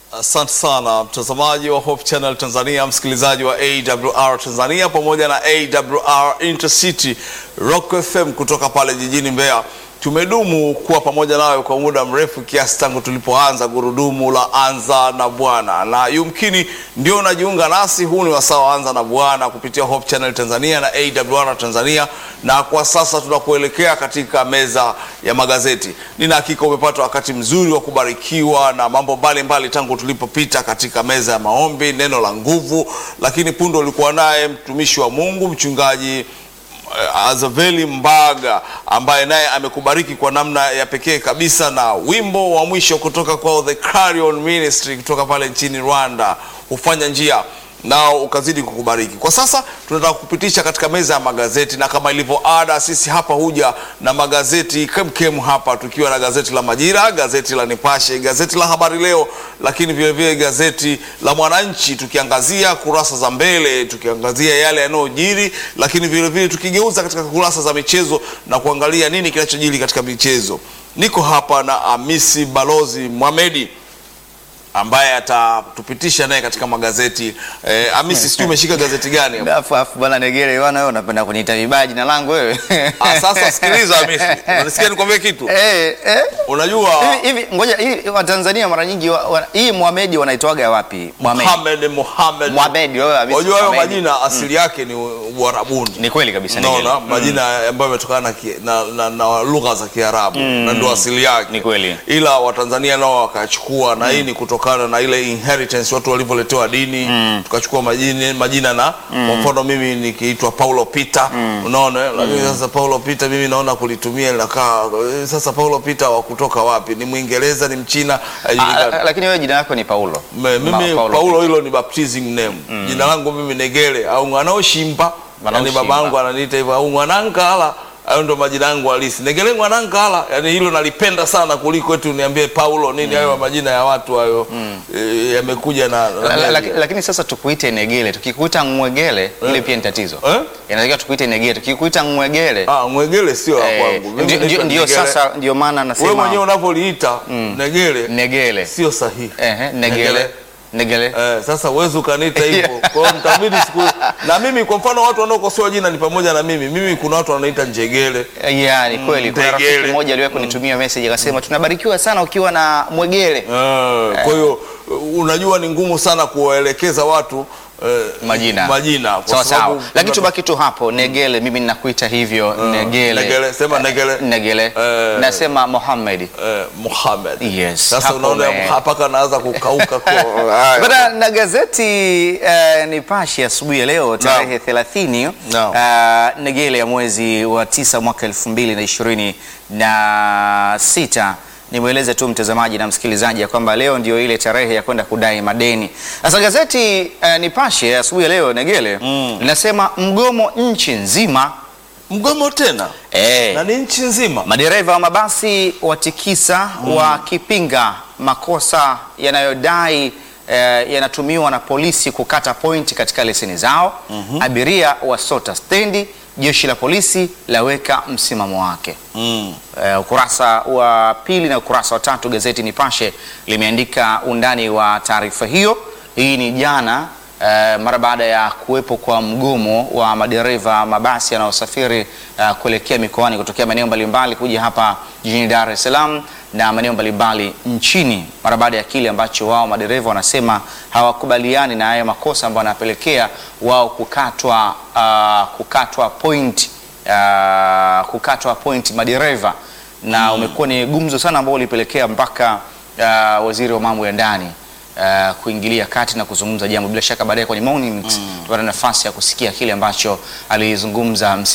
Asante sana mtazamaji wa Hope Channel Tanzania, msikilizaji wa AWR Tanzania pamoja na AWR Intercity Rock FM kutoka pale jijini Mbeya. Tumedumu kuwa pamoja nawe kwa muda mrefu kiasi tangu tulipoanza gurudumu la Anza na Bwana, na yumkini ndio unajiunga nasi. Huu ni wasaa wa Anza na Bwana kupitia Hope Channel Tanzania na AWR Tanzania, na kwa sasa tunakuelekea katika meza ya magazeti. Nina hakika umepata wakati mzuri wa kubarikiwa na mambo mbalimbali tangu tulipopita katika meza ya maombi, neno la nguvu, lakini punde ulikuwa naye mtumishi wa Mungu mchungaji Azaveli Mbaga ambaye naye amekubariki kwa namna ya pekee kabisa na wimbo wa mwisho kutoka kwa The Clarion Ministry kutoka pale nchini Rwanda, hufanya njia, nao ukazidi kukubariki. Kwa sasa tunataka kupitisha katika meza ya magazeti, na kama ilivyo ada sisi hapa huja na magazeti kemkem hapa, tukiwa na gazeti la Majira, gazeti la Nipashe, gazeti la Habari Leo, lakini vile vile gazeti la Mwananchi, tukiangazia kurasa za mbele, tukiangazia yale yanayojiri, lakini vile vile tukigeuza katika kurasa za michezo na kuangalia nini kinachojiri katika michezo. Niko hapa na Hamisi Balozi Mohamedi ambaye atatupitisha naye katika magazeti. Hamisi, sijui umeshika gazeti gani hapo? Afu bwana Negere, wewe unapenda kuniita vibaya jina langu wewe. Sasa sikiliza Hamisi, unasikia nikwambie kitu? Unajua hivi ngoja, hii wa Tanzania mara nyingi hii Mohamedi wanaitwaga wapi? Mohamedi wewe Hamisi. Unajua hayo majina asili yake ni Uarabuni. Ni kweli kabisa Negere. Naona majina ambayo yametokana na lugha za Kiarabu na ndio asili yake. Ni kweli. Ila Watanzania nao wakachukua, na hii ni kutoka na ile inheritance watu walivyoletewa dini, tukachukua majina na kwa mfano mimi nikiitwa Paulo Peter, unaona, lakini sasa Paulo Peter mimi naona kulitumia inakaa sasa Paulo Peter wa kutoka wapi? Ni Mwingereza, ni Mchina, haijulikani. Lakini wewe jina lako ni Paulo. Mimi Paulo hilo ni baptizing name. Jina langu mimi Negele au Mwanaoshimba, yani babangu ananiita hivyo, au Mwanankala. Hayo ndo majina yangu halisi. Negele Mwanankala, yani hilo nalipenda sana kuliko eti uniambie Paulo nini. Hayo majina ya watu hayo yamekuja na lakini sasa tukuite Negele, tukikuita Mwegele ile pia ni tatizo. Inatakiwa tukuite Negele, tukikuita Mwegele. Mwegele sio la kwangu. Ndio sasa ndio maana nasema wewe mwenyewe unapoliita Negele sio sahihi. Negele. Sasa uwezo kanita hivyo. Kwa hiyo mtabidi siku na mimi kwa mfano watu wanaokosoa jina ni pamoja na mimi kuna watu wanaita Njegele. Ni kweli. Kuna rafiki mmoja aliwahi kunitumia message akasema tunabarikiwa sana ukiwa na Mwegele. Kwa hiyo unajua ni ngumu sana kuwaelekeza watu majina kwa sababu, lakini tubaki tu hapo Negele. Mimi ninakuita hivyo Negele. Sema Negele. Nasema Mohamed. Yes. Sasa unaona hapa naanza kukauka kwa baada na gazeti Nipashe asubuhi ya leo tarehe 30 Negele ya mwezi wa 9 mwaka 2026. Nimweleze tu mtazamaji na msikilizaji ya kwamba leo ndio ile tarehe ya kwenda kudai madeni. Sasa gazeti Nipashe asubuhi ya leo Negele linasema mgomo nchi nzima. Mgomo tena? Na ni nchi nzima. Madereva wa mabasi watikisa wakipinga makosa yanayodai yanatumiwa na polisi kukata point katika leseni zao. Abiria wasota stendi, jeshi la polisi laweka msimamo wake. Ukurasa wa pili na ukurasa wa 3 gazeti Nipashe limeandika undani wa taarifa hiyo. Hii ni jana mara baada ya kuwepo kwa mgomo wa madereva mabasi yanayosafiri kuelekea mikoani kutokea maeneo mbalimbali kuja hapa jijini Dar es Salaam na maeneo mbalimbali nchini, mara baada ya kile ambacho wao madereva wanasema hawakubaliani na haya makosa ambayo yanapelekea wao kukatwa point madereva, na umekuwa ni gumzo sana ambao ulipelekea mpaka waziri wa mambo ya ndani kuingilia kati na kuzungumza jambo. Bila shaka baadaye kwenye morning mix tupata nafasi ya kusikia kile ambacho alizungumza